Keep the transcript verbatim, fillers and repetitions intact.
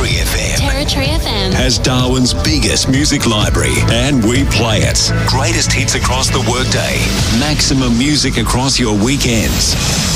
Territory F M. Territory F M has Darwin's biggest music library, and we play it. Greatest hits across the workday. Maximum music across your weekends.